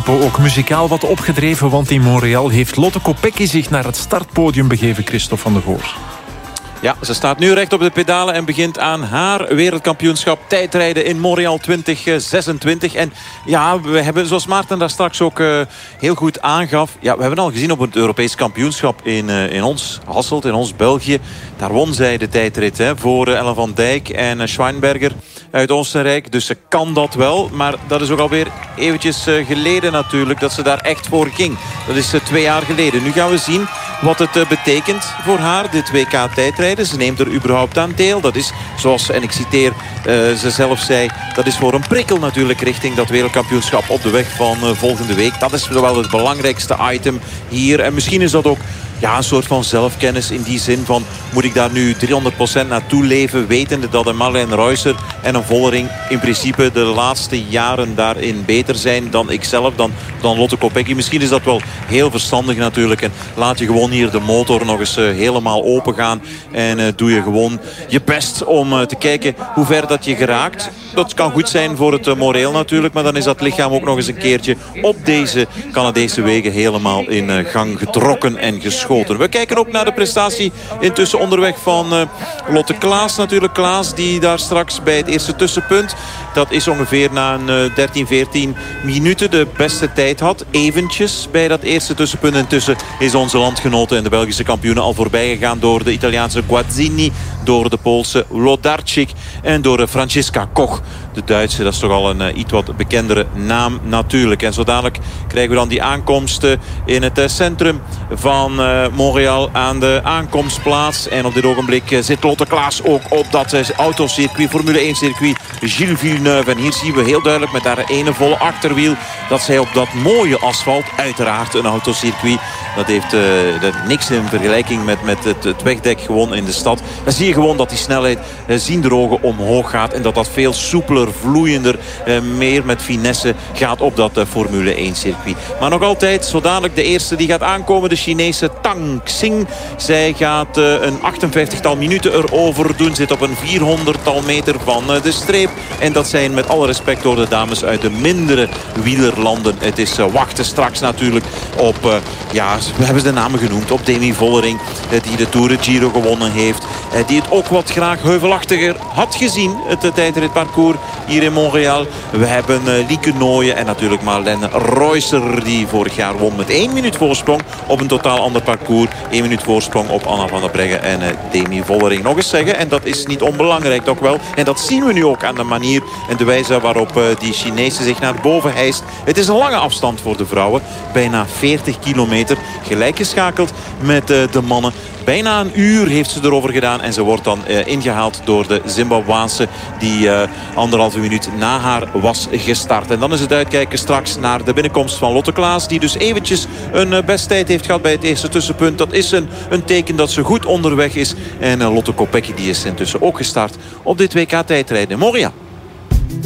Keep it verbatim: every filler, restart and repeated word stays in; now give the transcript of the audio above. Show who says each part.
Speaker 1: Ook muzikaal wat opgedreven, want in Montreal heeft Lotte Kopecky zich naar het startpodium begeven, Christophe van der Goor.
Speaker 2: Ja, ze staat nu recht op de pedalen en begint aan haar wereldkampioenschap tijdrijden in Montreal twintig zesentwintig. En ja, we hebben, zoals Maarten daar straks ook uh, heel goed aangaf... Ja, we hebben al gezien op het Europees kampioenschap in, uh, in ons Hasselt, in ons België. Daar won zij de tijdrit hè, voor uh, Ellen van Dijk en uh, Schweinberger uit Oostenrijk. Dus ze kan dat wel, maar dat is ook alweer eventjes uh, geleden natuurlijk dat ze daar echt voor ging. Dat is uh, twee jaar geleden. Nu gaan we zien wat het uh, betekent voor haar, dit W K tijdrijden. Ze neemt er überhaupt aan deel. Dat is, zoals, en ik citeer, uh, ze zelf zei... dat is voor een prikkel natuurlijk richting dat wereldkampioenschap op de weg van uh, volgende week. Dat is wel het belangrijkste item hier. En misschien is dat ook... Ja, een soort van zelfkennis in die zin van... moet ik daar nu driehonderd procent naartoe leven... wetende dat een Marlijn Reusser en een Vollering... in principe de laatste jaren daarin beter zijn dan ikzelf... dan, dan Lotte Kopecky. Misschien is dat wel heel verstandig natuurlijk. En laat je gewoon hier de motor nog eens uh, helemaal open gaan... en uh, doe je gewoon je best om uh, te kijken hoe ver dat je geraakt. Dat kan goed zijn voor het uh, moreel natuurlijk... maar dan is dat lichaam ook nog eens een keertje... op deze Canadese wegen helemaal in uh, gang getrokken en geschoten. We kijken ook naar de prestatie intussen onderweg van uh, Lotte Klaas. Natuurlijk Klaas die daar straks bij het eerste tussenpunt... dat is ongeveer na een uh, dertien, veertien minuten de beste tijd had. Eventjes bij dat eerste tussenpunt. Intussen is onze landgenote en de Belgische kampioenen al voorbij gegaan... door de Italiaanse Guazzini, door de Poolse Lodarczyk en door uh, Franziska Koch. De Duitse, dat is toch al een uh, iets wat bekendere naam natuurlijk. En zo dadelijk krijgen we dan die aankomsten in het uh, centrum van uh, Montreal aan de aankomstplaats. En op dit ogenblik uh, zit Lotte Klaas ook op dat uh, autocircuit, Formule één circuit Gilles Villeneuve. En hier zien we heel duidelijk met haar ene volle achterwiel dat zij op dat mooie asfalt, uiteraard een autocircuit, dat heeft uh, dat niks in vergelijking met, met het, het wegdek gewoon in de stad. Dan zie je gewoon dat die snelheid uh, zien de ogen omhoog gaat en dat dat veel soepeler, vloeiender, uh, meer met finesse gaat op dat uh, Formule één circuit. Maar nog altijd, zo dadelijk de eerste die gaat aankomen, de Chinese Tang Xing. Zij gaat uh, een achtenvijftigtal minuten erover doen, zit op een vierhonderdtal meter van uh, de streep. En dat zijn met alle respect door de dames uit de mindere wielerlanden. Het is uh, wachten straks natuurlijk op, uh, ja, we hebben de namen genoemd, op Demi Vollering, uh, die de Tour de Giro gewonnen heeft. Uh, die het ook wat graag heuvelachtiger had gezien, het uh, tijdritparcours hier in Montreal. We hebben uh, Lieke Nooyen en natuurlijk Marlijn Reusser, die vorig jaar won met één minuut voorsprong op een totaal ander parcours. één minuut voorsprong op Anna van der Breggen en uh, Demi Vollering. Nog eens zeggen, en dat is niet onbelangrijk toch wel. En dat zien we nu ook aan de manier en de wijze waarop uh, die Chinese zich naar boven hijst. Het is een lange afstand voor de vrouwen. Bijna veertig kilometer. Gelijk geschakeld met uh, de mannen. Bijna een uur heeft ze erover gedaan. En ze wordt dan uh, ingehaald door de Zimbabwaanse die uh, anderhalve minuut na haar was gestart. En dan is het uitkijken straks naar de binnenkomst van Lotte Klaas. Die dus eventjes een uh, besttijd heeft gehad bij het eerste tussenpunt. Dat is een, een teken dat ze goed onderweg is. En uh, Lotte Kopecky die is intussen ook gestart op dit W K tijdrijden in Montreal.